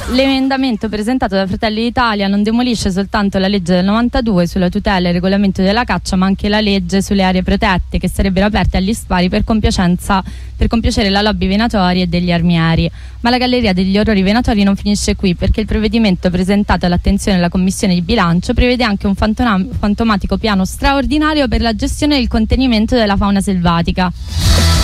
l'emendamento presentato da Fratelli d'Italia non demolisce soltanto la legge del 92 sulla tutela e il regolamento della caccia, ma anche la legge sulle aree protette che sarebbero aperte agli spari per compiacere la lobby venatoria e degli armieri. Ma la galleria degli orrori venatori non finisce qui, perché il provvedimento presentato all'attenzione della Commissione di Bilancio prevede anche un fantomatico piano straordinario per la gestione e il contenimento della fauna selvatica.